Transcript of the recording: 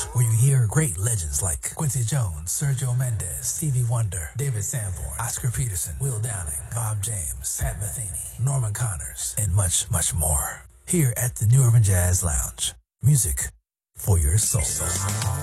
where you hear great legends like Quincy Jones, Sergio Mendes, Stevie Wonder, David Sanborn, Oscar Peterson, Will Downing, Bob James, Pat Metheny, Norman Connors, and much, much more. Here at the New Urban Jazz Lounge. Music for your soul.